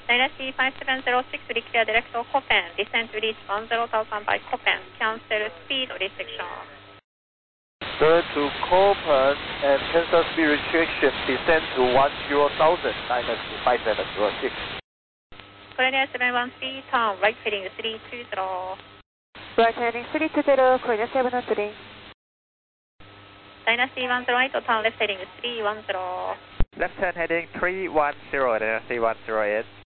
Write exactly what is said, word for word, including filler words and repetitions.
Dynasty five seven zero six, declare direct to Copen. Descent to reach one zero thousand by Copen. Cancel speed restriction. Turn to Copen and cancel speed restriction. Descend to one zero thousand. Dynasty five seven zero six. Korea seven one three, turn right heading three two zero. Right heading three two zero, Korea seven one three. Dynasty one zero eight, turn left heading three one zero. Left turn heading three one zero, Dynasty one zero eight.